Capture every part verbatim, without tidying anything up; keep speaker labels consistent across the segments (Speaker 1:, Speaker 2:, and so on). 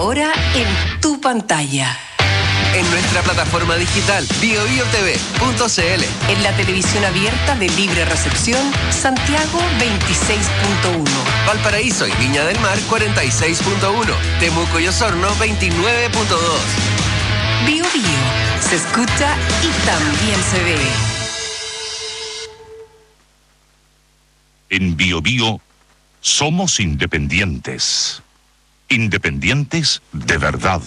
Speaker 1: ahora en tu pantalla.
Speaker 2: En nuestra plataforma digital bio bio t v punto c l.
Speaker 1: En la televisión abierta de libre recepción, Santiago veintiséis punto uno.
Speaker 2: Valparaíso y Viña del Mar cuarenta y seis punto uno. Temuco y Osorno veintinueve punto dos.
Speaker 1: Bio Bio. Se escucha y también se ve.
Speaker 3: En Bio Bio somos independientes. Independientes de verdad.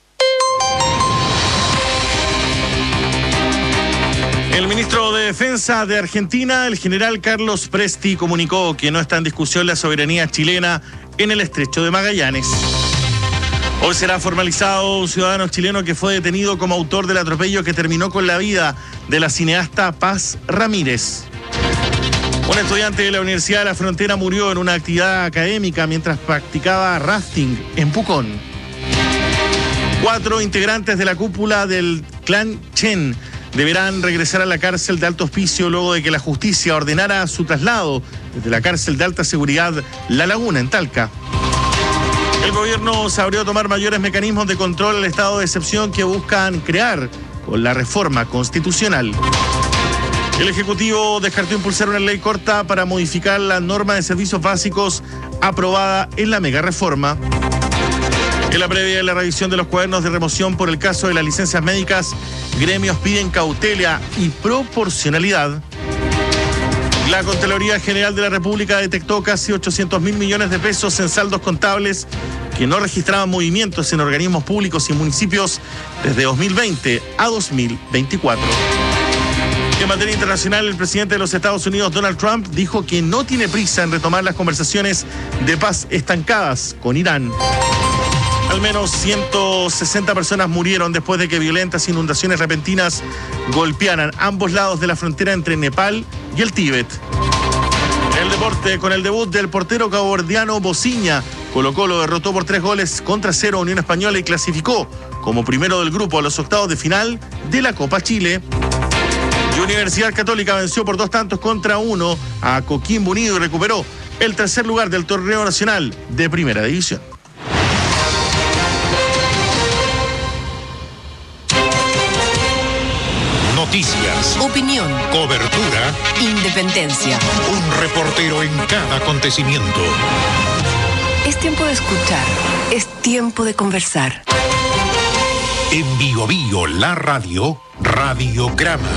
Speaker 4: El ministro de Defensa de Argentina, el general Carlos Presti, comunicó que no está en discusión la soberanía chilena en el estrecho de Magallanes. Hoy será formalizado un ciudadano chileno que fue detenido como autor del atropello que terminó con la vida de la cineasta Paz Ramírez. Un estudiante de la Universidad de la Frontera murió en una actividad académica mientras practicaba rafting en Pucón. Cuatro integrantes de la cúpula del clan Chen deberán regresar a la cárcel de Alto Hospicio luego de que la justicia ordenara su traslado desde la cárcel de alta seguridad La Laguna, en Talca. El gobierno se abrió a tomar mayores mecanismos de control al estado de excepción que buscan crear con la reforma constitucional. El Ejecutivo descartó impulsar una ley corta para modificar la norma de servicios básicos aprobada en la mega reforma. En la previa de la revisión de los cuadernos de remoción por el caso de las licencias médicas, gremios piden cautela y proporcionalidad. La Contraloría General de la República detectó casi ochocientos mil millones de pesos en saldos contables que no registraban movimientos en organismos públicos y municipios desde dos mil veinte a dos mil veinticuatro. En materia internacional, el presidente de los Estados Unidos, Donald Trump, dijo que no tiene prisa en retomar las conversaciones de paz estancadas con Irán. Al menos ciento sesenta personas murieron después de que violentas inundaciones repentinas golpearan ambos lados de la frontera entre Nepal y el Tíbet. En el deporte, con el debut del portero caboverdiano Bociña, Colo-Colo derrotó por tres goles contra cero a Unión Española y clasificó como primero del grupo a los octavos de final de la Copa Chile. Y Universidad Católica venció por dos tantos contra uno a Coquimbo Unido y recuperó el tercer lugar del torneo nacional de Primera División.
Speaker 5: Noticias,
Speaker 1: Opinión,
Speaker 5: cobertura,
Speaker 1: independencia.
Speaker 5: un reportero en cada acontecimiento.
Speaker 1: Es tiempo de escuchar, es tiempo de conversar.
Speaker 5: En Bio Bio, la radio, Radiograma.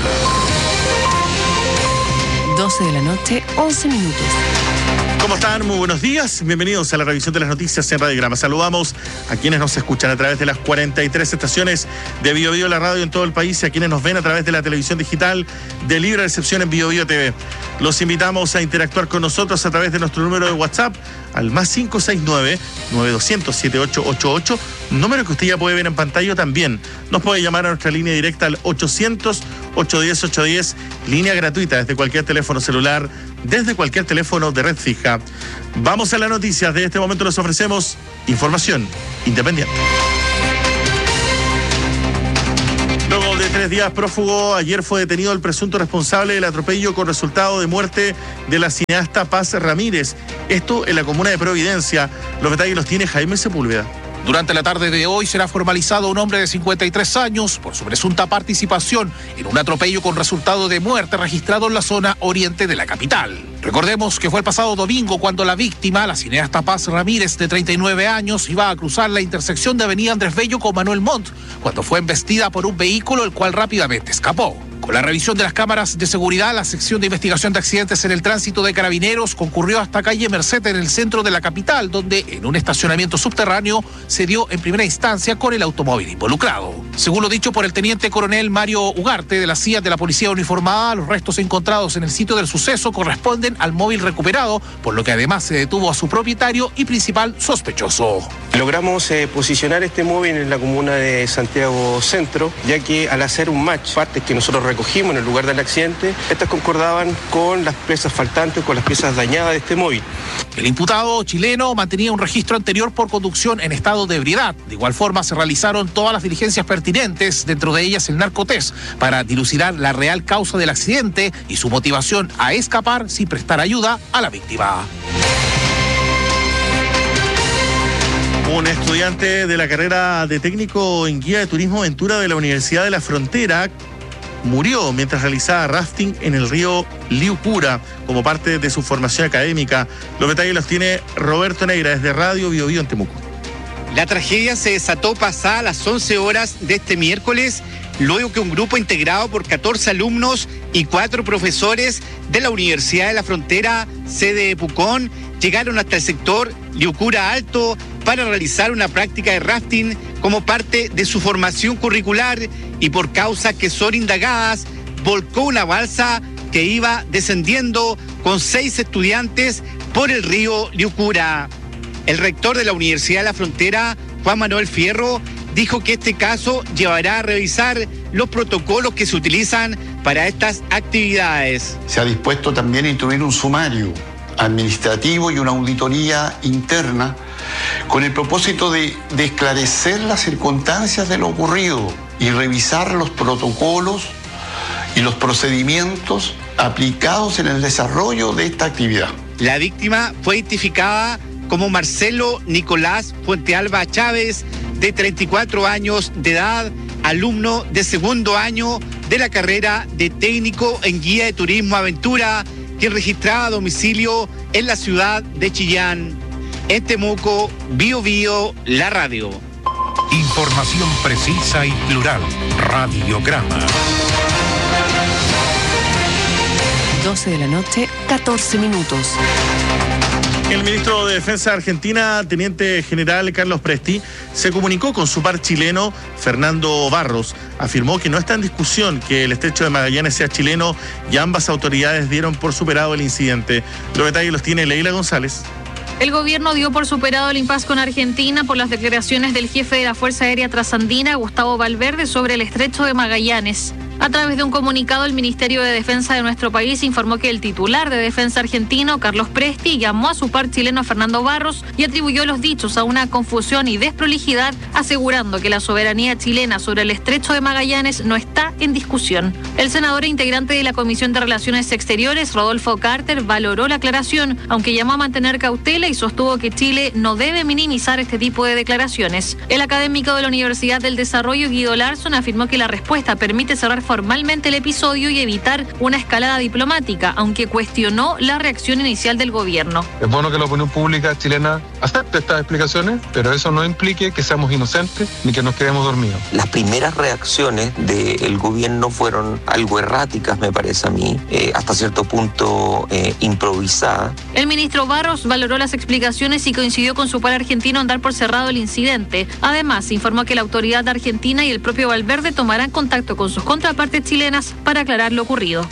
Speaker 1: doce de la noche, once minutos.
Speaker 4: ¿Cómo están? Muy buenos días. Bienvenidos a la revisión de las noticias en Radiograma. Saludamos a quienes nos escuchan a través de las cuarenta y tres estaciones de Bio Bio, la radio en todo el país, y a quienes nos ven a través de la televisión digital de libre recepción en Bio Bio T V. Los invitamos a interactuar con nosotros a través de nuestro número de WhatsApp al más cinco seis nueve, nueve dos cero cero, siete ocho ocho ocho, número que usted ya puede ver en pantalla. También nos puede llamar a nuestra línea directa al ochocientos, ochocientos diez, ochocientos diez, línea gratuita desde cualquier teléfono celular, desde cualquier teléfono de red fija. Vamos a las noticias. De este momento les ofrecemos información independiente. Luego de tres días prófugo, ayer fue detenido el presunto responsable del atropello con resultado de muerte de la cineasta Paz Ramírez. Esto en la comuna de Providencia. Los detalles los tiene Jaime Sepúlveda.
Speaker 6: Durante la tarde de hoy será formalizado un hombre de cincuenta y tres años por su presunta participación en un atropello con resultado de muerte registrado en la zona oriente de la capital. Recordemos que fue el pasado domingo cuando la víctima, la cineasta Paz Ramírez, de treinta y nueve años, iba a cruzar la intersección de Avenida Andrés Bello con Manuel Montt, cuando fue embestida por un vehículo el cual rápidamente escapó. Con la revisión de las cámaras de seguridad, la sección de investigación de accidentes en el tránsito de Carabineros concurrió hasta calle Merced en el centro de la capital, donde en un estacionamiento subterráneo se dio en primera instancia con el automóvil involucrado. Según lo dicho por el teniente coronel Mario Ugarte de la C I A de la Policía Uniformada, los restos encontrados en el sitio del suceso corresponden al móvil recuperado, por lo que además se detuvo a su propietario y principal sospechoso.
Speaker 7: Logramos eh, posicionar este móvil en la comuna de Santiago Centro, ya que al hacer un match, partes que nosotros recogimos en el lugar del accidente, estas concordaban con las piezas faltantes, con las piezas dañadas de este móvil.
Speaker 6: El imputado chileno mantenía un registro anterior por conducción en estado de ebriedad. De igual forma, se realizaron todas las diligencias pertinentes, dentro de ellas el narcotest, para dilucidar la real causa del accidente y su motivación a escapar sin prestar ayuda a la víctima.
Speaker 4: Un estudiante de la carrera de técnico en guía de turismo aventura de la Universidad de la Frontera murió mientras realizaba rafting en el río Liucura como parte de su formación académica. Los detalles los tiene Roberto Neira desde Radio Bio Bio en Temuco.
Speaker 8: La tragedia se desató pasadas las once horas de este miércoles, luego que un grupo integrado por catorce alumnos y cuatro profesores de la Universidad de la Frontera, sede de Pucón, llegaron hasta el sector Liucura Alto para realizar una práctica de rafting como parte de su formación curricular y por causas que son indagadas, volcó una balsa que iba descendiendo con seis estudiantes por el río Liucura. El rector de la Universidad de la Frontera, Juan Manuel Fierro, dijo que este caso llevará a revisar los protocolos que se utilizan para estas actividades.
Speaker 9: Se ha dispuesto también a instruir un sumario administrativo y una auditoría interna con el propósito de, de esclarecer las circunstancias de lo ocurrido y revisar los protocolos y los procedimientos aplicados en el desarrollo de esta actividad.
Speaker 8: La víctima fue identificada como Marcelo Nicolás Fuentealba Chávez, de treinta y cuatro años de edad, alumno de segundo año de la carrera de técnico en guía de turismo aventura, quien registraba domicilio en la ciudad de Chillán. En Temuco, Bio Bio, la radio.
Speaker 5: Información precisa y plural. Radiograma.
Speaker 1: doce de la noche, catorce minutos.
Speaker 4: El ministro de Defensa de Argentina, teniente general Carlos Presti, se comunicó con su par chileno, Fernando Barros. Afirmó que no está en discusión que el estrecho de Magallanes sea chileno y ambas autoridades dieron por superado el incidente. Los detalles los tiene Leila González.
Speaker 10: El gobierno dio por superado el impasse con Argentina por las declaraciones del jefe de la Fuerza Aérea Trasandina, Gustavo Valverde, sobre el estrecho de Magallanes. A través de un comunicado, el Ministerio de Defensa de nuestro país informó que el titular de Defensa argentino, Carlos Presti, llamó a su par chileno, Fernando Barros, y atribuyó los dichos a una confusión y desprolijidad, asegurando que la soberanía chilena sobre el estrecho de Magallanes no está en discusión. El senador e integrante de la Comisión de Relaciones Exteriores, Rodolfo Carter, valoró la aclaración, aunque llamó a mantener cautela y sostuvo que Chile no debe minimizar este tipo de declaraciones. El académico de la Universidad del Desarrollo, Guido Larson, afirmó que la respuesta permite cerrar formalmente el episodio y evitar una escalada diplomática, aunque cuestionó la reacción inicial del gobierno.
Speaker 11: Es bueno que la opinión pública chilena acepte estas explicaciones, pero eso no implique que seamos inocentes ni que nos quedemos dormidos.
Speaker 12: Las primeras reacciones del gobierno fueron algo erráticas, me parece a mí, eh, hasta cierto punto eh, improvisadas.
Speaker 10: El ministro Barros valoró las explicaciones y coincidió con su par argentino en dar por cerrado el incidente. Además, informó que la autoridad argentina y el propio Valverde tomarán contacto con sus contrapartes chilenas para aclarar lo ocurrido.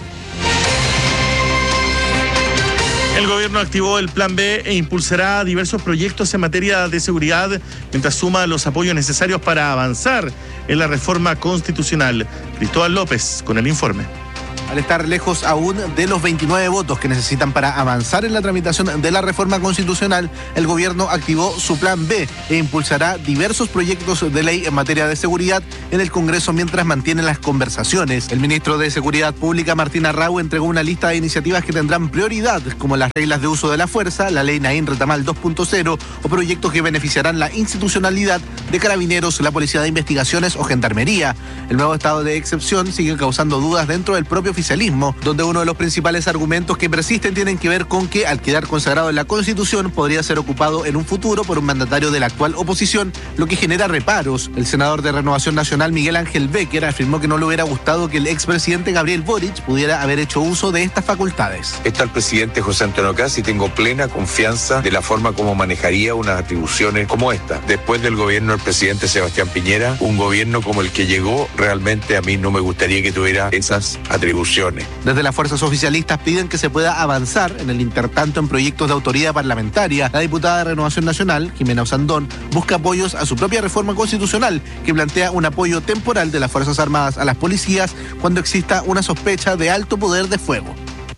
Speaker 4: El gobierno activó el Plan B e impulsará diversos proyectos en materia de seguridad mientras suma los apoyos necesarios para avanzar en la reforma constitucional. Cristóbal López con el informe.
Speaker 13: Al estar lejos aún de los veintinueve votos que necesitan para avanzar en la tramitación de la reforma constitucional, el gobierno activó su plan B e impulsará diversos proyectos de ley en materia de seguridad en el Congreso mientras mantiene las conversaciones. El ministro de Seguridad Pública, Martín Arrau, entregó una lista de iniciativas que tendrán prioridad, como las reglas de uso de la fuerza, la ley Naín Retamal dos punto cero o proyectos que beneficiarán la institucionalidad de Carabineros, la Policía de Investigaciones o Gendarmería. El nuevo estado de excepción sigue causando dudas dentro del propio oficialismo, donde uno de los principales argumentos que persisten tienen que ver con que, al quedar consagrado en la Constitución, podría ser ocupado en un futuro por un mandatario de la actual oposición, lo que genera reparos. El senador de Renovación Nacional, Miguel Ángel Becker, afirmó que no le hubiera gustado que el expresidente Gabriel Boric pudiera haber hecho uso de estas facultades.
Speaker 14: Está el presidente José Antonio Kast y tengo plena confianza de la forma como manejaría unas atribuciones como esta. Después del gobierno del presidente Sebastián Piñera, un gobierno como el que llegó, realmente a mí no me gustaría que tuviera esas atribuciones.
Speaker 13: Desde las fuerzas oficialistas piden que se pueda avanzar en el intertanto en proyectos de autoridad parlamentaria. La diputada de Renovación Nacional, Jimena Osandón, busca apoyos a su propia reforma constitucional que plantea un apoyo temporal de las Fuerzas Armadas a las policías cuando exista una sospecha de alto poder de fuego.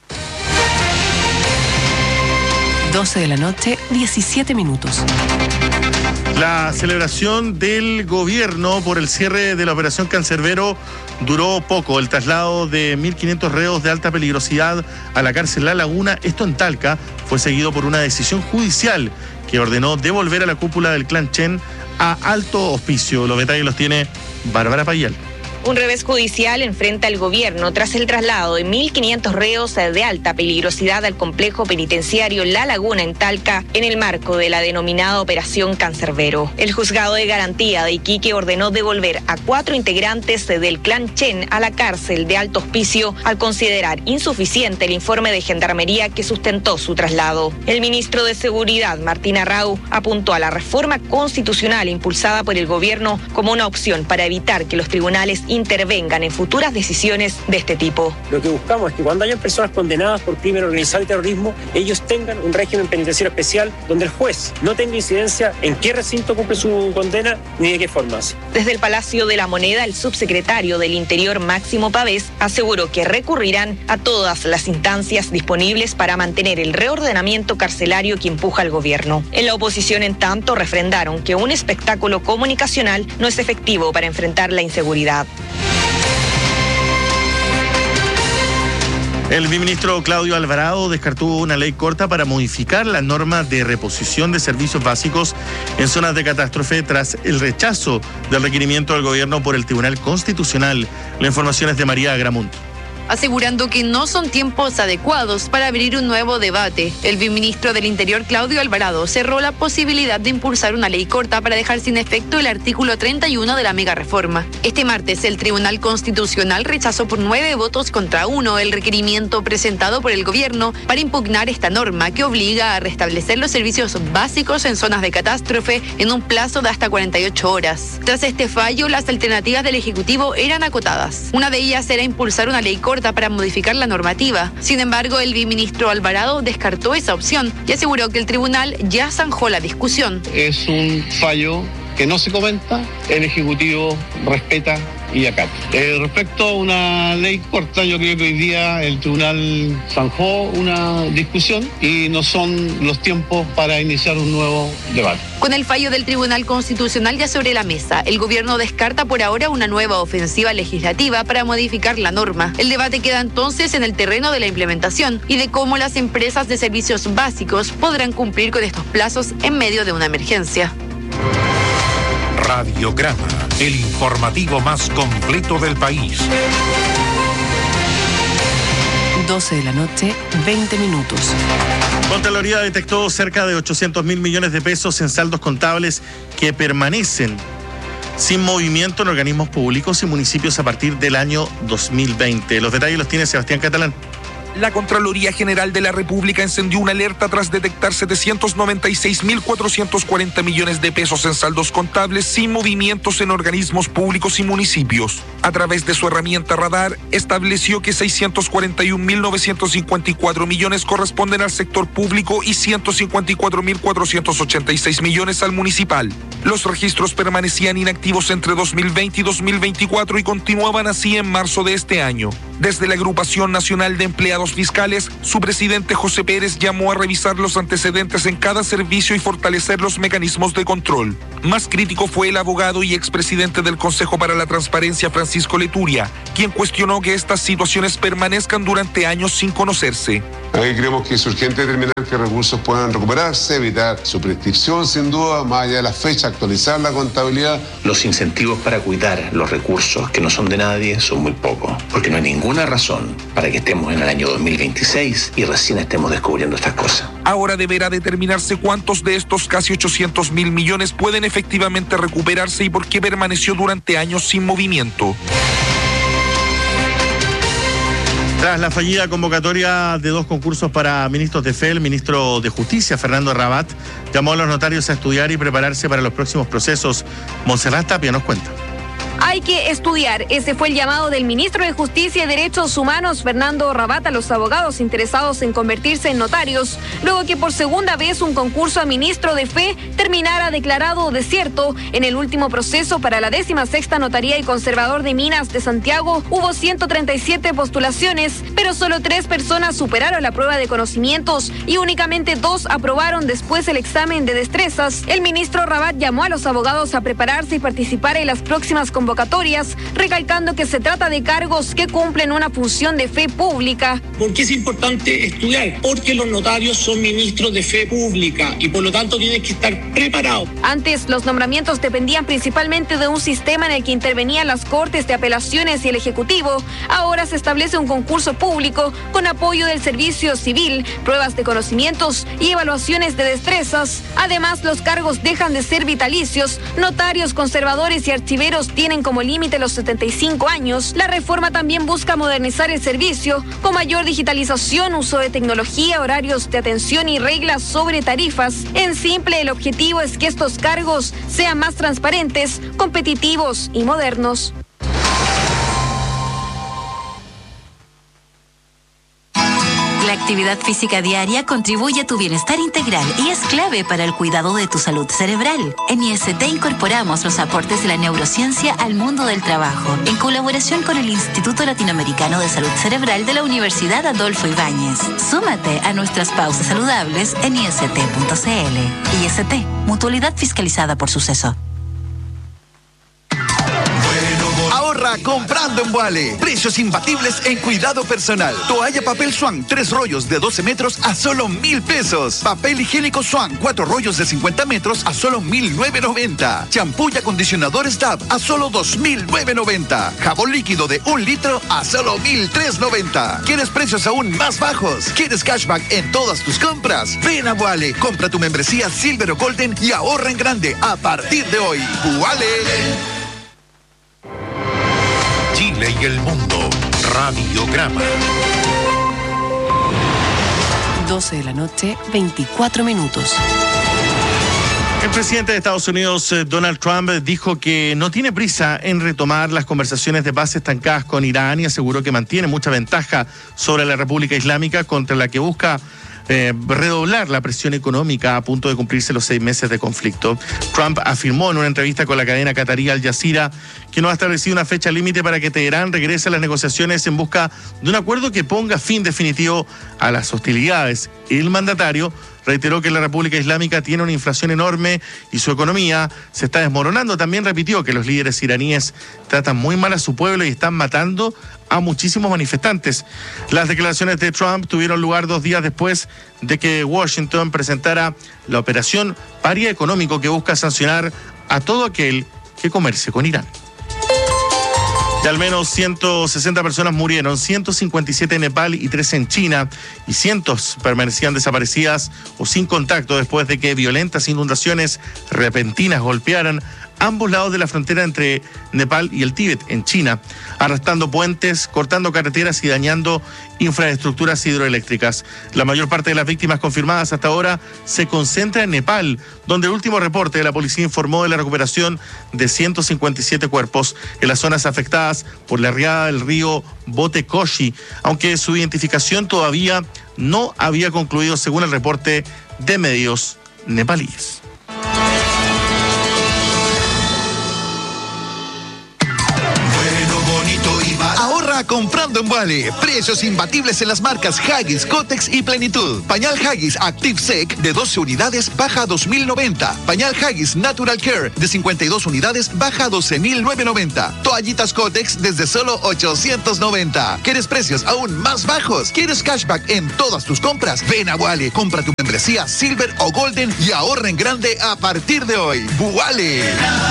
Speaker 1: doce de la noche, diecisiete minutos.
Speaker 4: La celebración del gobierno por el cierre de la operación Cancerbero duró poco. El traslado de mil quinientos reos de alta peligrosidad a la cárcel La Laguna, esto en Talca, fue seguido por una decisión judicial que ordenó devolver a la cúpula del clan Chen a alto hospicio. Los detalles los tiene Bárbara Payal.
Speaker 15: Un revés judicial enfrenta al gobierno tras el traslado de mil quinientos reos de alta peligrosidad al complejo penitenciario La Laguna en Talca en el marco de la denominada Operación Cancerbero. El juzgado de garantía de Iquique ordenó devolver a cuatro integrantes del clan Chen a la cárcel de alto hospicio al considerar insuficiente el informe de gendarmería que sustentó su traslado. El ministro de Seguridad, Martín Arrau, apuntó a la reforma constitucional impulsada por el gobierno como una opción para evitar que los tribunales intervengan en futuras decisiones de este tipo.
Speaker 16: Lo que buscamos es que cuando hayan personas condenadas por crimen organizado y terrorismo, ellos tengan un régimen penitenciario especial donde el juez no tenga incidencia en qué recinto cumple su condena ni de qué formas.
Speaker 15: Desde el Palacio de la Moneda, el subsecretario del Interior, Máximo Pavés, aseguró que recurrirán a todas las instancias disponibles para mantener el reordenamiento carcelario que empuja el gobierno. En la oposición, en tanto, refrendaron que un espectáculo comunicacional no es efectivo para enfrentar la inseguridad.
Speaker 4: El viceministro Claudio Alvarado descartó una ley corta para modificar la norma de reposición de servicios básicos en zonas de catástrofe tras el rechazo del requerimiento del gobierno por el Tribunal Constitucional. La información es de María Agramunt.
Speaker 17: Asegurando que no son tiempos adecuados para abrir un nuevo debate. El viceministro del Interior, Claudio Alvarado, cerró la posibilidad de impulsar una ley corta para dejar sin efecto el artículo treinta y uno de la mega reforma. Este martes, el Tribunal Constitucional rechazó por nueve votos contra uno el requerimiento presentado por el gobierno para impugnar esta norma que obliga a restablecer los servicios básicos en zonas de catástrofe en un plazo de hasta cuarenta y ocho horas. Tras este fallo, las alternativas del Ejecutivo eran acotadas. Una de ellas era impulsar una ley corta para modificar la normativa. Sin embargo, el viceministro Alvarado descartó esa opción y aseguró que el tribunal ya zanjó la discusión.
Speaker 18: Es un fallo que no se comenta, el Ejecutivo respeta y acata. Eh, respecto a una ley corta, yo creo que hoy día el tribunal zanjó una discusión y no son los tiempos para iniciar un nuevo debate.
Speaker 17: Con el fallo del Tribunal Constitucional ya sobre la mesa, el gobierno descarta por ahora una nueva ofensiva legislativa para modificar la norma. El debate queda entonces en el terreno de la implementación y de cómo las empresas de servicios básicos podrán cumplir con estos plazos en medio de una emergencia.
Speaker 5: Radiograma, el informativo más completo del país.
Speaker 1: doce de la noche, veinte minutos.
Speaker 4: Contraloría detectó cerca de ochocientos mil millones de pesos en saldos contables que permanecen sin movimiento en organismos públicos y municipios a partir del año dos mil veinte. Los detalles los tiene Sebastián Catalán.
Speaker 19: La Contraloría General de la República encendió una alerta tras detectar setecientos noventa y seis mil cuatrocientos cuarenta millones de pesos en saldos contables sin movimientos en organismos públicos y municipios. A través de su herramienta Radar, estableció que seiscientos cuarenta y un mil novecientos cincuenta y cuatro millones corresponden al sector público y ciento cincuenta y cuatro mil cuatrocientos ochenta y seis millones al municipal. Los registros permanecían inactivos entre dos mil veinte y dos mil veinticuatro y continuaban así en marzo de este año. Desde la Agrupación Nacional de Empleados Fiscales, su presidente José Pérez llamó a revisar los antecedentes en cada servicio y fortalecer los mecanismos de control. Más crítico fue el abogado y expresidente del Consejo para la Transparencia, Francisco Leturia, quien cuestionó que estas situaciones permanezcan durante años sin conocerse.
Speaker 20: Ahí creemos que es urgente determinar que recursos puedan recuperarse, evitar su prescripción sin duda, más allá de la fecha, actualizar la contabilidad.
Speaker 21: Los incentivos para cuidar los recursos que no son de nadie son muy pocos, porque no hay ninguna razón para que estemos en el año dos mil veintiséis y recién estemos descubriendo estas cosas.
Speaker 19: Ahora deberá determinarse cuántos de estos casi ochocientos mil millones pueden efectivamente recuperarse y por qué permaneció durante años sin movimiento.
Speaker 4: Tras la fallida convocatoria de dos concursos para ministros de F E, el ministro de Justicia, Fernando Rabat, llamó a los notarios a estudiar y prepararse para los próximos procesos. Montserrat Tapia nos cuenta.
Speaker 22: Hay que estudiar. Ese fue el llamado del ministro de Justicia y Derechos Humanos, Fernando Rabat, a los abogados interesados en convertirse en notarios, luego que por segunda vez un concurso a ministro de Fe terminara declarado desierto. En el último proceso para la décima sexta Notaría y Conservador de Minas de Santiago hubo ciento treinta y siete postulaciones, pero solo tres personas superaron la prueba de conocimientos y únicamente dos aprobaron después el examen de destrezas. El ministro Rabat llamó a los abogados a prepararse y participar en las próximas convocatorias convocatorias, recalcando que se trata de cargos que cumplen una función de fe pública.
Speaker 2: ¿Por qué es importante estudiar? Porque los notarios son ministros de fe pública y por lo tanto tienen que estar preparados.
Speaker 22: Antes, los nombramientos dependían principalmente de un sistema en el que intervenían las Cortes de Apelaciones y el Ejecutivo. Ahora se establece un concurso público con apoyo del Servicio Civil, pruebas de conocimientos y evaluaciones de destrezas. Además, los cargos dejan de ser vitalicios. Notarios, conservadores y archiveros tienen como límite los setenta y cinco años. La reforma también busca modernizar el servicio con mayor digitalización, uso de tecnología, horarios de atención y reglas sobre tarifas. En simple, el objetivo es que estos cargos sean más transparentes, competitivos y modernos.
Speaker 3: La actividad física diaria contribuye a tu bienestar integral y es clave para el cuidado de tu salud cerebral. En I S T incorporamos los aportes de la neurociencia al mundo del trabajo, en colaboración con el Instituto Latinoamericano de Salud Cerebral de la Universidad Adolfo Ibáñez. Súmate a nuestras pausas saludables en I S T punto C L. I S T, mutualidad fiscalizada por Suceso.
Speaker 23: Ahorra comprando en Wale. Precios imbatibles en cuidado personal. Toalla papel Swan, tres rollos de doce metros a solo mil pesos. Papel higiénico Swan, cuatro rollos de cincuenta metros a solo mil novecientos noventa. Champú y acondicionadores D A B a solo dos mil novecientos noventa. Jabón líquido de un litro a solo mil trescientos noventa. ¿Quieres precios aún más bajos? ¿Quieres cashback en todas tus compras? Ven a Wale, compra tu membresía Silver o Golden y ahorra en grande a partir de hoy. Wale.
Speaker 5: Chile y el mundo. Radiograma.
Speaker 1: doce de la noche, veinticuatro minutos.
Speaker 4: El presidente de Estados Unidos, Donald Trump, dijo que no tiene prisa en retomar las conversaciones de paz estancadas con Irán y aseguró que mantiene mucha ventaja sobre la República Islámica, contra la que busca Eh, redoblar la presión económica a punto de cumplirse los seis meses de conflicto. Trump afirmó en una entrevista con la cadena catarí Al Jazeera que no ha establecido una fecha límite para que Teherán regrese a las negociaciones en busca de un acuerdo que ponga fin definitivo a las hostilidades. El mandatario reiteró que la República Islámica tiene una inflación enorme y su economía se está desmoronando. También repitió que los líderes iraníes tratan muy mal a su pueblo y están matando a muchísimos manifestantes. Las declaraciones de Trump tuvieron lugar dos días después de que Washington presentara la operación Paria Económico, que busca sancionar a todo aquel que comercie con Irán. Y al menos ciento sesenta personas murieron, ciento cincuenta y siete en Nepal y tres en China, y cientos permanecían desaparecidas o sin contacto después de que violentas inundaciones repentinas golpearan ambos lados de la frontera entre Nepal y el Tíbet, en China, arrastrando puentes, cortando carreteras y dañando infraestructuras hidroeléctricas. La mayor parte de las víctimas confirmadas hasta ahora se concentra en Nepal, donde el último reporte de la policía informó de la recuperación de ciento cincuenta y siete cuerpos en las zonas afectadas por la riada del río Botekoshi, aunque su identificación todavía no había concluido, según el reporte de medios nepalíes.
Speaker 23: Ahorra comprando en Wale. Precios imbatibles en las marcas Huggies, Kotex y Plenitud. Pañal Huggies Active Sec de doce unidades baja a dos mil noventa. Pañal Huggies Natural Care de cincuenta y dos unidades baja a doce mil novecientos noventa. Toallitas Kotex desde solo ochocientos noventa. ¿Quieres precios aún más bajos? ¿Quieres cashback en todas tus compras? Ven a Wale, compra tu membresía Silver o Golden y ahorra en grande a partir de hoy. Wale.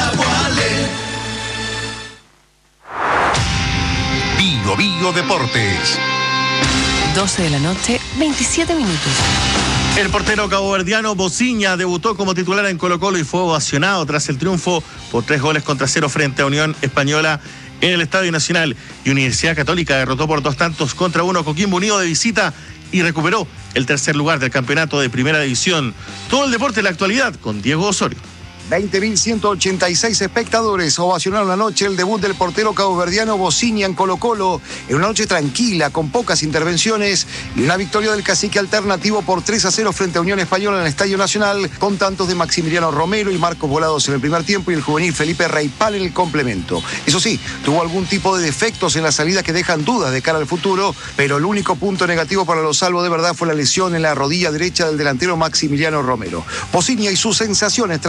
Speaker 5: Bio Bio Deportes.
Speaker 1: doce de la noche, veintisiete minutos.
Speaker 4: El portero caboverdiano Bociña debutó como titular en Colo-Colo y fue ovacionado tras el triunfo por tres goles contra cero frente a Unión Española en el Estadio Nacional. Y Universidad Católica derrotó por dos tantos contra uno a Coquimbo Unido de visita y recuperó el tercer lugar del campeonato de Primera División. Todo el deporte de la actualidad con Diego Osorio.
Speaker 24: veinte mil ciento ochenta y seis espectadores ovacionaron la noche el debut del portero caboverdiano Bociña en Colo-Colo, en una noche tranquila, con pocas intervenciones y una victoria del cacique alternativo por tres a cero frente a Unión Española en el Estadio Nacional, con tantos de Maximiliano Romero y Marcos Volados en el primer tiempo y el juvenil Felipe Reipal en el complemento. Eso sí, tuvo algún tipo de defectos en la salida que dejan dudas de cara al futuro, pero el único punto negativo para los salvos de verdad fue la lesión en la rodilla derecha del delantero Maximiliano Romero. Bociña y sus sensaciones tras el estreno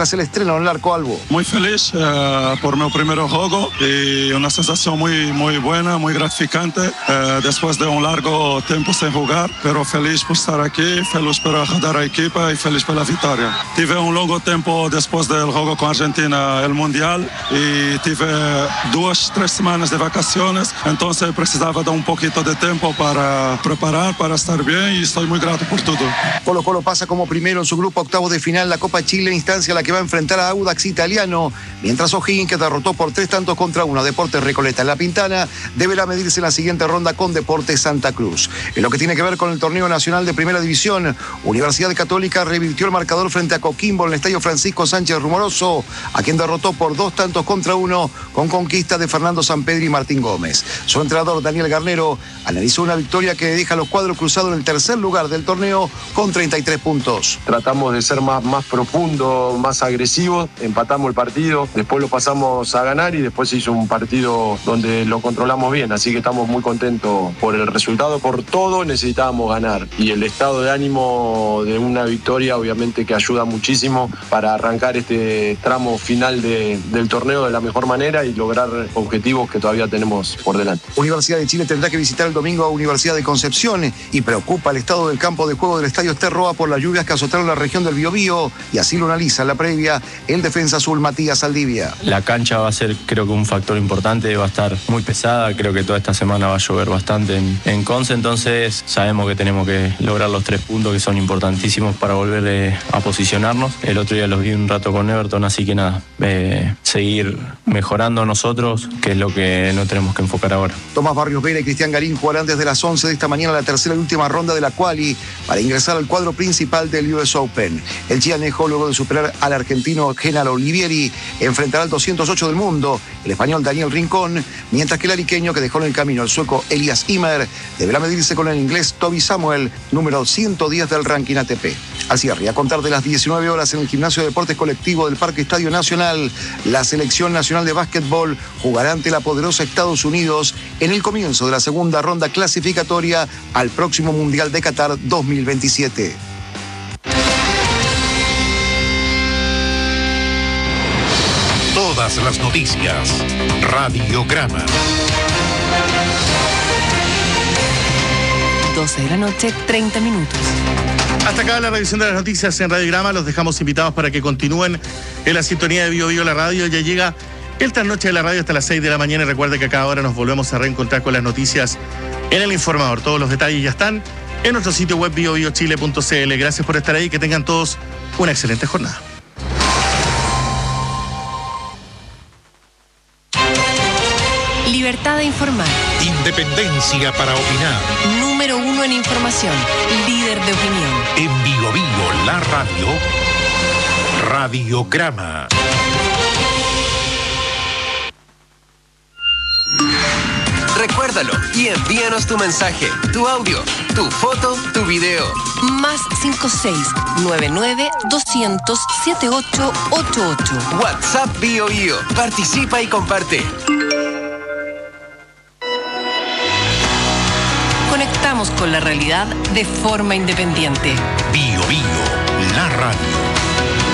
Speaker 24: Cristiano Larco Albo.
Speaker 6: Muy feliz eh, por mi primer juego y una sensación muy, muy buena, muy gratificante eh, después de un largo tiempo sin jugar, pero feliz por estar aquí, feliz por ayudar a la equipa y feliz por la victoria. Tuve un largo tiempo después del juego con Argentina, el Mundial, y tuve dos, tres semanas de vacaciones, entonces precisaba de un poquito de tiempo para preparar, para estar bien y estoy muy grato por todo.
Speaker 24: Colo Colo pasa como primero en su grupo octavo de final la Copa Chile, instancia a la que va a enfrentar a Audax Italiano, mientras O'Higgins, que derrotó por tres tantos contra uno a Deportes Recoleta en La Pintana, deberá medirse en la siguiente ronda con Deportes Santa Cruz. En lo que tiene que ver con el torneo nacional de Primera División, Universidad Católica revirtió el marcador frente a Coquimbo en el Estadio Francisco Sánchez Rumoroso, a quien derrotó por dos tantos contra uno con conquista de Fernando Sampedri y Martín Gómez. Su entrenador Daniel Garnero analizó una victoria que deja a los cuadros cruzados en el tercer lugar del torneo con treinta y tres puntos.
Speaker 7: Tratamos de ser más, más profundo, más agresivos, empatamos el partido, después lo pasamos a ganar y después se hizo un partido donde lo controlamos bien, así que estamos muy contentos por el resultado, por todo necesitábamos ganar y el estado de ánimo de una victoria obviamente que ayuda muchísimo para arrancar este tramo final de, del torneo de la mejor manera y lograr objetivos que todavía tenemos por delante.
Speaker 24: Universidad de Chile tendrá que visitar el domingo a Universidad de Concepción y preocupa el estado del campo de juego del Estadio Esterroa por las lluvias que azotaron la región del Biobío, y así lo analiza en la previa el defensa azul Matías Saldivia.
Speaker 8: La cancha va a ser, creo que un factor importante, va a estar muy pesada, creo que toda esta semana va a llover bastante en, en Conce, entonces sabemos que tenemos que lograr los tres puntos que son importantísimos para volver eh, a posicionarnos. El otro día los vi un rato con Everton, así que nada, eh, seguir mejorando nosotros, que es lo que no tenemos que enfocar ahora.
Speaker 24: Tomás Barrios Vera y Cristian Garín jugarán desde las once de esta mañana la tercera y última ronda de la quali para ingresar al cuadro principal del U S Open. El chianejo, luego de superar al argentino Genaro Olivieri, enfrentará al doscientos ocho del mundo, el español Daniel Rincón, mientras que el ariqueño, que dejó en el camino al sueco Elias Ymer, deberá medirse con el inglés Toby Samuel, número ciento diez del ranking A T P. Al cierre, a contar de las diecinueve horas en el Gimnasio de Deportes Colectivo del Parque Estadio Nacional, la Selección Nacional de Básquetbol jugará ante la poderosa Estados Unidos en el comienzo de la segunda ronda clasificatoria al próximo Mundial de Qatar dos mil veintisiete.
Speaker 5: Todas las noticias. Radiograma.
Speaker 1: doce de la noche, treinta minutos.
Speaker 4: Hasta acá la revisión de las noticias en Radiograma. Los dejamos invitados para que continúen en la sintonía de Bio Bio la radio. Ya llega el trasnoche de la radio hasta las seis de la mañana. Y recuerde que a cada hora nos volvemos a reencontrar con las noticias en El Informador. Todos los detalles ya están en nuestro sitio web bio bio chile punto c l. Gracias por estar ahí y que tengan todos una excelente jornada.
Speaker 1: Libertad de informar.
Speaker 5: Independencia para opinar.
Speaker 1: Número uno en información. Líder de opinión.
Speaker 5: En Bio Bio la radio. Radiograma.
Speaker 9: Recuérdalo y envíanos tu mensaje, tu audio, tu foto, tu video.
Speaker 1: Más cinco seis nueve nueve dos cero cero siete ocho ocho ocho.
Speaker 9: WhatsApp Bio Bio. Participa y comparte.
Speaker 1: Conectamos con la realidad de forma independiente.
Speaker 5: Bio Bio la radio.